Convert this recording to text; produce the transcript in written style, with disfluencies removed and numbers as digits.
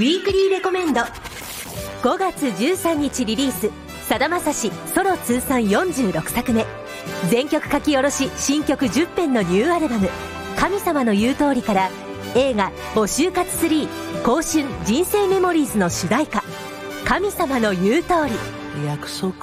ィークリーレコメンド。5月13日リリース、さだまさしソロ通算46作目、全曲書き下ろし新曲10編のニューアルバム神様の言う通りから、映画募集活3香春人生メモリーズの主題歌神様の言う通り。 約束